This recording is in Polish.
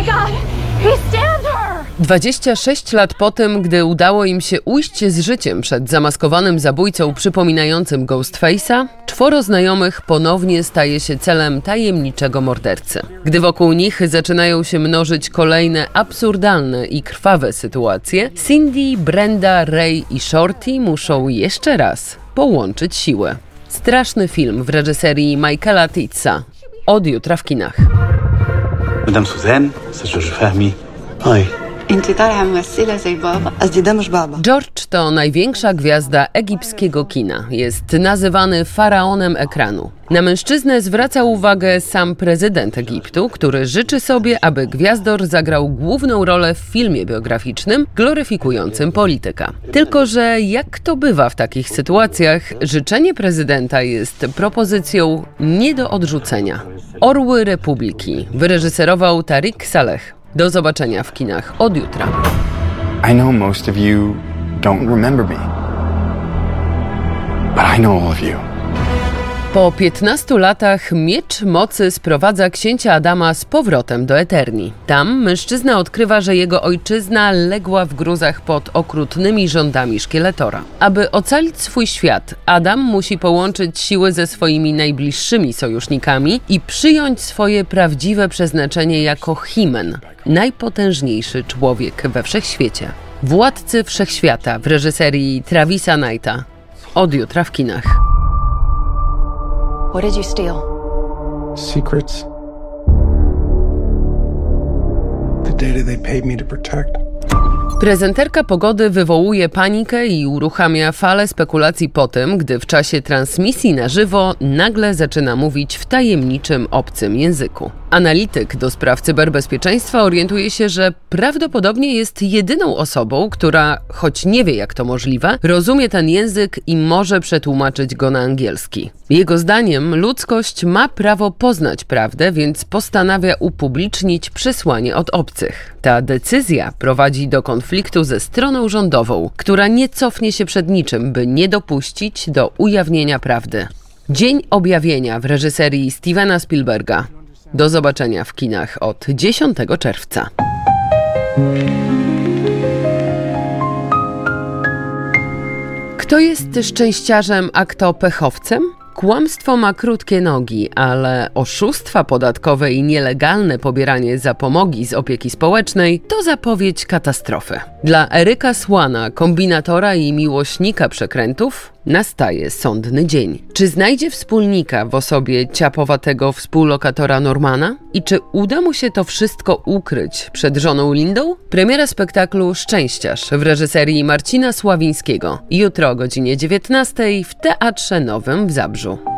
my God! He stabbed her! 26 lat po tym, gdy udało im się ujść z życiem przed zamaskowanym zabójcą przypominającym Ghostface'a, 4 znajomych ponownie staje się celem tajemniczego mordercy. Gdy wokół nich zaczynają się mnożyć kolejne absurdalne i krwawe sytuacje, Cindy, Brenda, Ray i Shorty muszą jeszcze raz połączyć siły. Straszny film w reżyserii Michaela Titza. Od jutra w kinach. مدام سوزان استاذ جورج فهمي هاي انت طالعه ممثله زي بابا قصدي ده مش بابا. George to największa gwiazda egipskiego kina. Jest nazywany faraonem ekranu. Na mężczyznę zwraca uwagę sam prezydent Egiptu, który życzy sobie, aby gwiazdor zagrał główną rolę w filmie biograficznym gloryfikującym polityka. Tylko że jak to bywa w takich sytuacjach, życzenie prezydenta jest propozycją nie do odrzucenia. Orły Republiki wyreżyserował Tariq Saleh. Do zobaczenia w kinach od jutra. I know most of you don't remember me, but I know all of you. Po 15 latach miecz mocy sprowadza księcia Adama z powrotem do Eterni. Tam mężczyzna odkrywa, że jego ojczyzna legła w gruzach pod okrutnymi rządami Szkieletora. Aby ocalić swój świat, Adam musi połączyć siły ze swoimi najbliższymi sojusznikami i przyjąć swoje prawdziwe przeznaczenie jako He-Man, najpotężniejszy człowiek we wszechświecie. Władcy Wszechświata w reżyserii Travisa Knighta. Od jutra w kinach. What did you steal? Secrets. The data they paid me to protect. Prezenterka pogody wywołuje panikę i uruchamia falę spekulacji po tym, gdy w czasie transmisji na żywo nagle zaczyna mówić w tajemniczym, obcym języku. Analityk do spraw cyberbezpieczeństwa orientuje się, że prawdopodobnie jest jedyną osobą, która, choć nie wie jak to możliwe, rozumie ten język i może przetłumaczyć go na angielski. Jego zdaniem ludzkość ma prawo poznać prawdę, więc postanawia upublicznić przesłanie od obcych. Ta decyzja prowadzi do konfliktu ze stroną rządową, która nie cofnie się przed niczym, by nie dopuścić do ujawnienia prawdy. Dzień objawienia w reżyserii Stevena Spielberga. Do zobaczenia w kinach od 10 czerwca. Kto jest szczęściarzem, a kto pechowcem? Kłamstwo ma krótkie nogi, ale oszustwa podatkowe i nielegalne pobieranie zapomogi z opieki społecznej to zapowiedź katastrofy. Dla Eryka Swana, kombinatora i miłośnika przekrętów, nastaje sądny dzień. Czy znajdzie wspólnika w osobie ciapowatego współlokatora Normana? I czy uda mu się to wszystko ukryć przed żoną Lindą? Premiera spektaklu Szczęściarz w reżyserii Marcina Sławińskiego. Jutro o godzinie 19 w Teatrze Nowym w Zabrzu.